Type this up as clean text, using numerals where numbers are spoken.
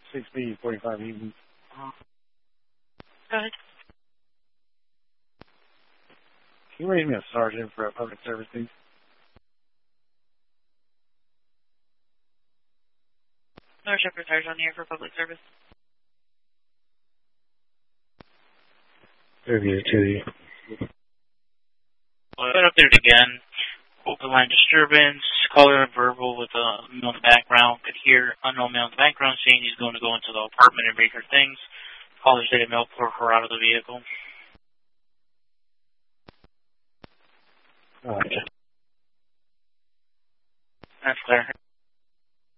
6B, 45 Eaton. Go ahead. Can you raise me a sergeant for a public service, please? North Shepherd Sergeant on here for public service. Review to you. Well, updated again. Open line disturbance. Caller verbal with a male in the background. Could hear unknown male in the background saying he's going to go into the apartment and break her things. Caller stated male pour her out of the vehicle. Alright. That's clear.